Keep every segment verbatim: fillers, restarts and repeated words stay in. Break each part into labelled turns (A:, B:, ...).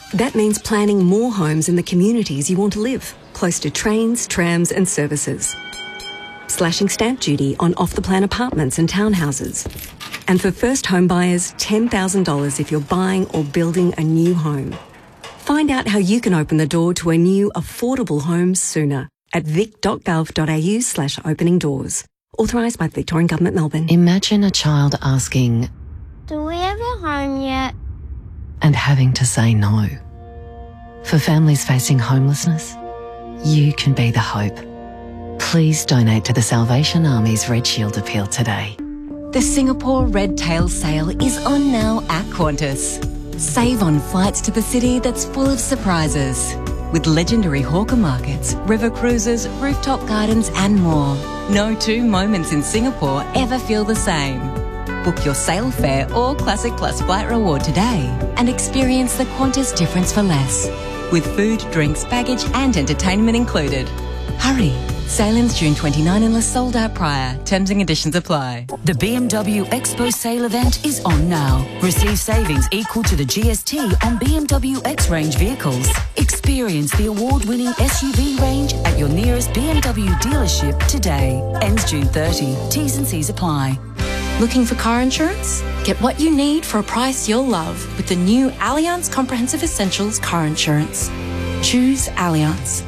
A: That means planning more homes in the communities you want to live, close to trains, trams and services. Slashing stamp duty on off-the-plan apartments and townhouses. And for first home buyers, ten thousand dollars if you're buying or building a new home. Find out how you can open the door to a new, affordable home sooner at vic.gov.au slash opening doors. Authorised by the Victorian Government, Melbourne.
B: Imagine a child asking,
C: "Do we have a home yet?"
B: and having to say no. For families facing homelessness, you can be the hope. Please donate to the Salvation Army's Red Shield Appeal today.
D: The Singapore Red Tail Sale is on now at Qantas. Save on flights to the city that's full of surprises. With legendary hawker markets, river cruises, rooftop gardens and more. No two moments in Singapore ever feel the same. Book your sale fare or Classic Plus flight reward today and experience the Qantas difference for less. With food, drinks, baggage and entertainment included. Hurry! Sale ends June twenty-ninth unless sold out prior. Terms and conditions apply.
E: The B M W Expo sale event is on now. Receive savings equal to the G S T on B M W X-Range vehicles. Experience the award-winning S U V range at your nearest B M W dealership today. Ends June thirtieth. T's and C's apply.
F: Looking for car insurance? Get what you need for a price you'll love with the new Allianz Comprehensive Essentials car insurance. Choose Allianz.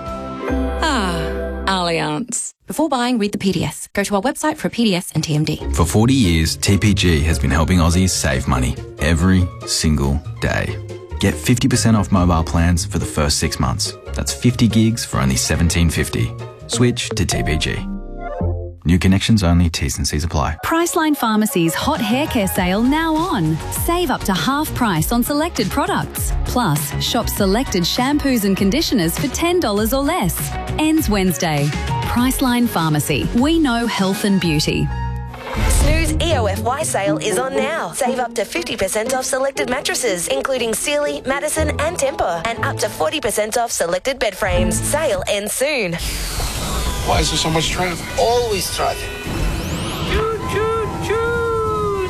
F: Ah, Allianz. Before buying, read the P D S. Go to our website for a P D S and T M D.
G: For forty years, T P G has been helping Aussies save money every single day. Get fifty percent off mobile plans for the first six months. That's fifty gigs for only seventeen fifty. Switch to T P G. New connections only, T's and C's apply.
H: Priceline Pharmacy's hot hair care sale now on. Save up to half price on selected products. Plus, shop selected shampoos and conditioners for ten dollars or less. Ends Wednesday. Priceline Pharmacy. We know health and beauty.
I: Snooze E O F Y sale is on now. Save up to fifty percent off selected mattresses, including Sealy, Madison and Tempur, and up to forty percent off selected bed frames. Sale ends soon.
J: Why is there so much traffic?
K: Always traffic.
L: Choo, choo, choo.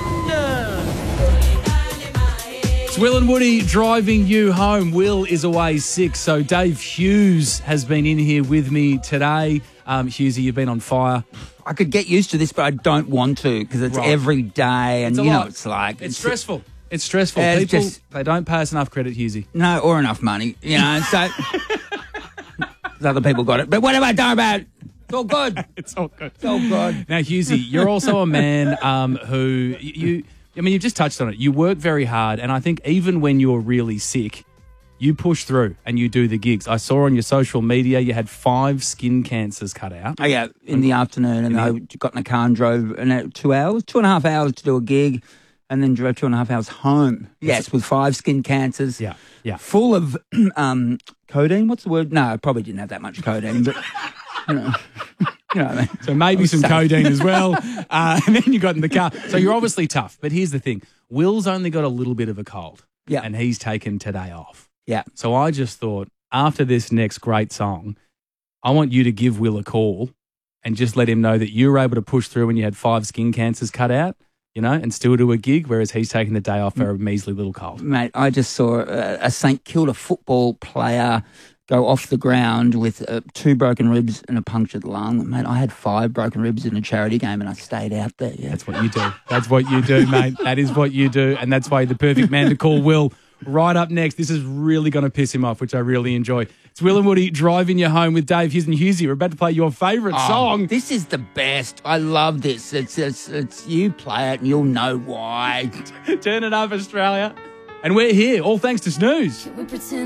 M: It's Will and Woody driving you home. Will is away sick, so Dave Hughes has been in here with me today. Um, Hughesy, you've been on fire.
N: I could get used to this, but I don't want to because it's right. every day, and
M: it's
N: you know
M: lot.
N: it's like
M: it's,
N: it's
M: stressful. It's stressful.
N: It's
M: People
N: just,
M: they don't pay us enough credit, Hughesy.
N: No, or enough money, you know. So other people got it, but what have I done about it? It's all good.
M: It's all good.
N: It's all good.
M: Now, Hughesy, you're also a man um, who you. I mean, you've just touched on it. You work very hard, and I think even when you're really sick, you push through and you do the gigs. I saw on your social media you had five skin cancers cut out.
N: Oh, yeah, in the afternoon, and I got in a car and drove an, two hours, two and a half hours to do a gig, and then drove two and a half hours home. Yes, with five skin cancers.
M: Yeah, yeah.
N: Full of um, codeine. What's the word? No, I probably didn't have that much codeine, but you know. You know what I mean?
M: So maybe some safe. codeine as well. Uh, and then you got in the car. So you're obviously tough. But here's the thing. Will's only got a little bit of a cold.
N: Yeah.
M: And he's taken today off.
N: Yeah.
M: So I just thought, after this next great song, I want you to give Will a call and just let him know that you were able to push through when you had five skin cancers cut out, you know, and still do a gig, whereas he's taking the day off for a measly little cold.
N: Mate, I just saw a, a St Kilda football player go off the ground with uh, two broken ribs and a punctured lung. Mate, I had five broken ribs in a charity game and I stayed out there. Yeah.
M: That's what you do. That's what you do, mate. That is what you do. And that's why you're the perfect man to call Will. Right up next, this is really going to piss him off, which I really enjoy. It's Will and Woody driving you home with Dave Hughes and Hughesy. We're about to play your favourite
N: oh,
M: song.
N: This is the best. I love this. It's, it's, it's you play it and you'll know why.
M: Turn it up, Australia. And we're here, all thanks to Snooze.
C: We pretend